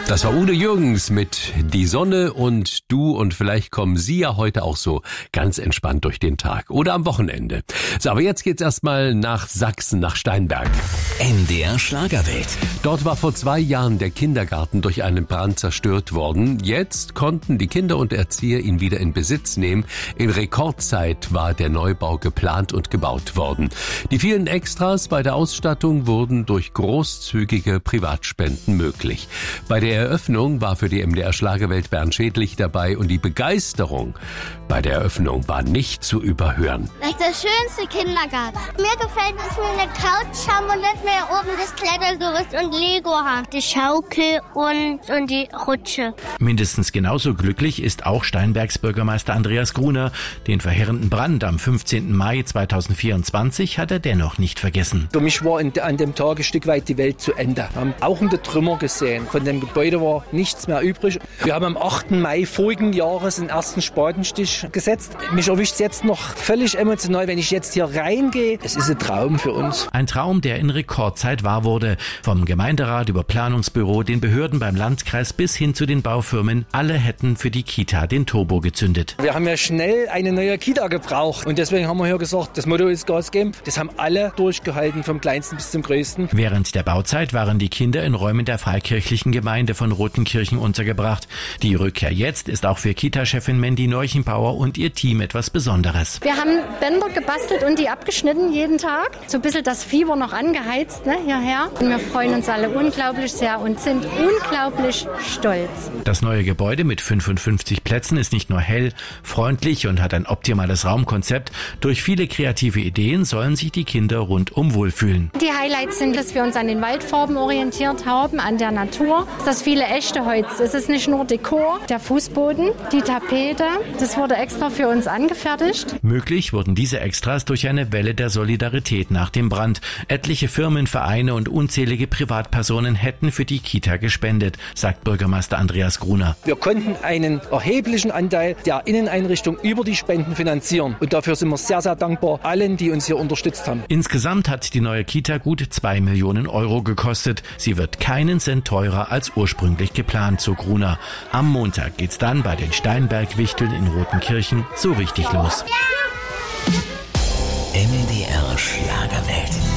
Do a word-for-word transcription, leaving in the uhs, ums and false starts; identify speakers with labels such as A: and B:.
A: Das war Udo Jürgens mit Die Sonne und du, und vielleicht kommen Sie ja heute auch so ganz entspannt durch den Tag oder am Wochenende. So, aber jetzt geht's erstmal nach Sachsen, nach Steinberg.
B: N D R Schlagerwelt.
A: Dort war vor zwei Jahren der Kindergarten durch einen Brand zerstört worden. Jetzt konnten die Kinder und Erzieher ihn wieder in Besitz nehmen. In Rekordzeit war der Neubau geplant und gebaut worden. Die vielen Extras bei der Ausstattung wurden durch großzügige Privatspenden möglich. Bei der Eröffnung war für die M D R Schlagerwelt Bernd Schädlich dabei und die Begeisterung bei der Eröffnung war nicht zu überhören.
C: Das ist der schönste Kindergarten. Mir gefällt, dass wir eine Couch haben und dass wir oben das Klettergerüst und Lego haben. Die Schaukel und, und die Rutsche.
D: Mindestens genauso glücklich ist auch Steinbergs Bürgermeister Andreas Gruner. Den verheerenden Brand am fünfzehnten Mai zweitausendvierundzwanzig hat er dennoch nicht vergessen.
E: Für mich war in, an dem Tag ein Stück weit die Welt zu Ende. Wir haben rauchende Trümmer gesehen. Von dem Gebäude war nichts mehr übrig. Wir haben am achten Mai vorigen Jahres den ersten Spatenstich gesetzt. Mich erwischt es jetzt noch völlig emotional, wenn ich jetzt hier reingehe. Es ist ein Traum für uns.
D: Ein Traum, der in Rekordzeit wahr wurde. Vom Gemeinderat über Planungsbüro, den Behörden beim Landkreis bis hin zu den Baufirmen. Alle hätten für die Kita den Turbo gezündet.
E: Wir haben ja schnell eine neue Kita gebraucht. Und deswegen haben wir hier gesagt, das Motto ist Gas geben. Das haben alle durchgehalten, vom Kleinsten bis zum Größten.
D: Während der Bauzeit waren die Kinder in Räumen der freikirchlichen Gemeinde von Rotenkirchen untergebracht. Die Rückkehr jetzt ist auch für Kita-Chefin Mandy Neuchenbauer und ihr Team etwas Besonderes.
F: Wir haben Bänder gebastelt und die abgeschnitten jeden Tag. So ein bisschen das Fieber noch angeheizt, ne, hierher. Und wir freuen uns alle unglaublich sehr und sind unglaublich stolz.
D: Das neue Gebäude mit fünfundfünfzig Plätzen ist nicht nur hell, freundlich und hat ein optimales Raumkonzept. Durch viele kreative Ideen sollen sich die Kinder rundum wohlfühlen.
F: Die Highlights sind, dass wir uns an den Waldfarben orientiert haben, an der Natur. Das viele echte Holz. Es ist nicht nur Dekor, der Fußboden, die Tapete. Das wurde extra für uns angefertigt.
D: Möglich wurden diese Extras durch eine Welle der Solidarität nach dem Brand. Etliche Firmen, Vereine und unzählige Privatpersonen hätten für die Kita gespendet, sagt Bürgermeister Andreas Gruner.
E: Wir konnten einen erheblichen Anteil der Inneneinrichtung über die Spenden finanzieren. Und dafür sind wir sehr, sehr dankbar allen, die uns hier unterstützt haben.
D: Insgesamt hat die neue Kita gut zwei Millionen Euro gekostet. Sie wird keinen Cent teurer als ursprünglich geplant, so Gruner. Am Montag geht's dann bei den Steinberg-Wichteln in Rotenkirchen so richtig los.
B: N D R Schlagerwelt.